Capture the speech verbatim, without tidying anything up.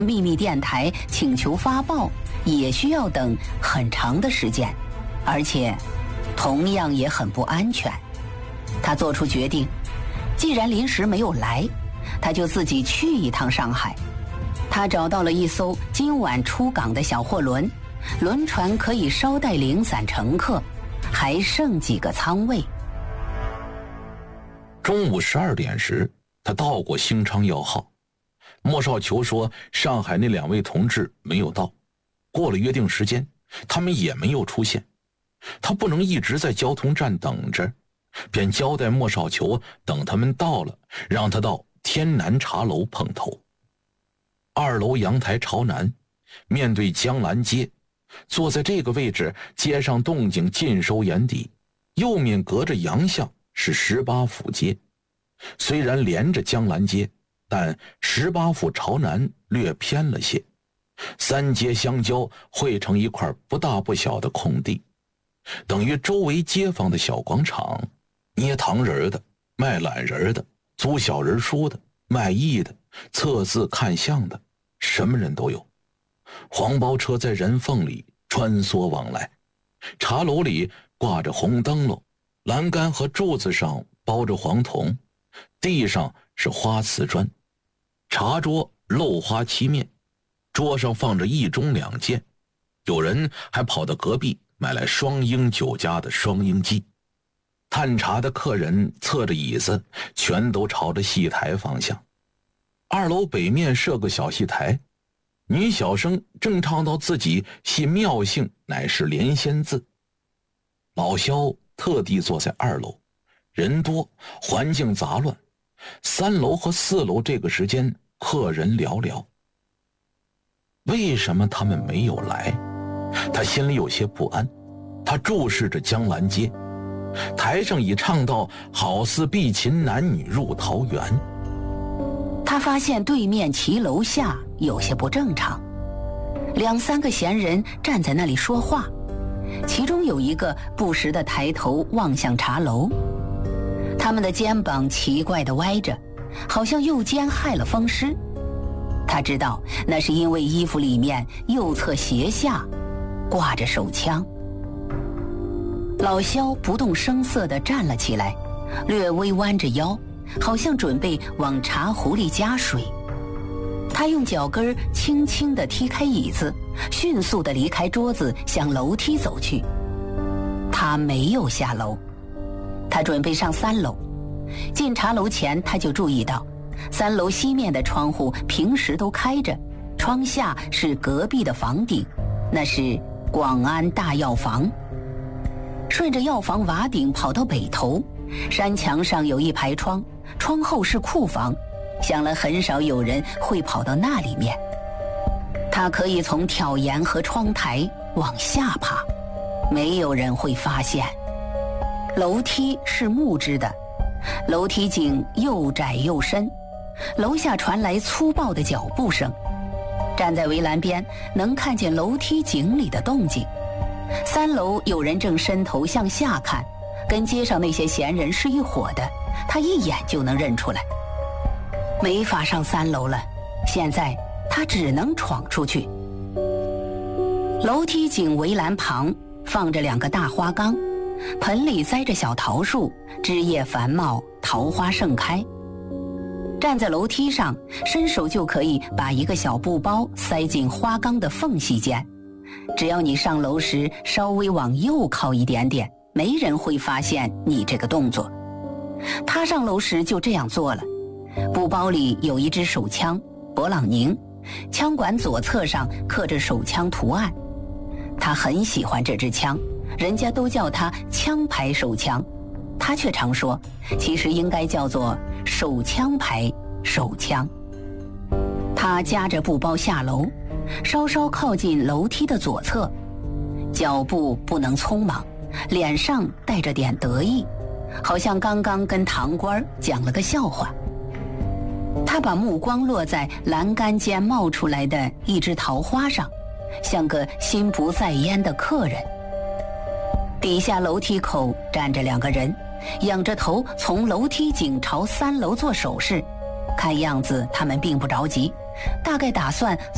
秘密电台请求发报也需要等很长的时间，而且同样也很不安全。他做出决定，既然临时没有来，他就自己去一趟上海。他找到了一艘今晚出港的小货轮，轮船可以捎带零散乘客，还剩几个舱位。 中午十二点时，他到过兴昌要号。莫少球说上海那两位同志没有到，过了约定时间，他们也没有出现。他不能一直在交通站等着，便交代莫少球等他们到了，让他到天南茶楼碰头。二楼阳台朝南，面对江南街，坐在这个位置，街上动静尽收眼底。右面隔着洋巷是十八府街，虽然连着江南街，但十八府朝南略偏了些，三街相交汇成一块不大不小的空地，等于周围街坊的小广场，捏糖人的、卖懒人的、租小人书的、卖艺的、测字看相的，什么人都有。黄包车在人缝里穿梭往来，茶楼里挂着红灯笼，栏杆和柱子上包着黄铜，地上是花瓷砖，茶桌镂花漆面，桌上放着一盅两件，有人还跑到隔壁买来双英酒家的双英鸡。探茶的客人侧着椅子，全都朝着戏台方向。二楼北面设个小戏台，女小生正唱到自己戏妙性乃是连仙字。老萧特地坐在二楼，人多，环境杂乱。三楼和四楼这个时间客人寥寥。为什么他们没有来？他心里有些不安。他注视着江南街，台上已唱到好似碧琴男女入桃源。 他发现对面骑楼下有些不正常，两三个闲人站在那里说话，其中有一个不时地抬头望向茶楼，他们的肩膀奇怪地歪着，好像右肩害了风湿。他知道那是因为衣服里面右侧斜下挂着手枪。老萧不动声色地站了起来，略微弯着腰，好像准备往茶壶里加水。他用脚跟轻轻地踢开椅子，迅速地离开桌子，向楼梯走去。他没有下楼，他准备上三楼。进茶楼前，他就注意到三楼西面的窗户平时都开着，窗下是隔壁的房顶，那是广安大药房。顺着药房瓦顶跑到北头，山墙上有一排窗，窗后是库房，想了很少有人会跑到那里面。他可以从挑檐和窗台往下爬，没有人会发现。楼梯是木质的，楼梯井又窄又深，楼下传来粗暴的脚步声。站在围栏边，能看见楼梯井里的动静。三楼有人正伸头向下看，跟街上那些闲人是一伙的，他一眼就能认出来。没法上三楼了，现在他只能闯出去。楼梯井围栏旁放着两个大花缸，盆里栽着小桃树，枝叶繁茂，桃花盛开。站在楼梯上，伸手就可以把一个小布包塞进花缸的缝隙间。只要你上楼时稍微往右靠一点点，没人会发现你这个动作。他上楼时就这样做了。布包里有一支手枪，勃朗宁，枪管左侧上刻着手枪图案。他很喜欢这支枪，人家都叫它枪牌手枪，他却常说其实应该叫做手枪牌手枪。他夹着布包下楼，稍稍靠近楼梯的左侧，脚步不能匆忙，脸上带着点得意，好像刚刚跟堂官讲了个笑话。他把目光落在栏杆间冒出来的一枝桃花上，像个心不在焉的客人。底下楼梯口站着两个人，仰着头从楼梯井朝三楼做手势，看样子他们并不着急，大概打算